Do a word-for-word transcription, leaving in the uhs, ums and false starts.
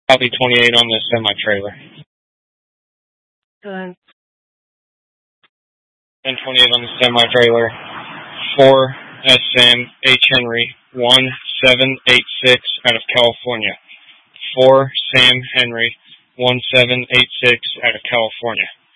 Copy twenty-eight on the semi-trailer. Ten. ten twenty-eight on the semi-trailer. four S Sam H. Henry, one seven eight six out of California. four Sam Henry, one seven eight six out of California.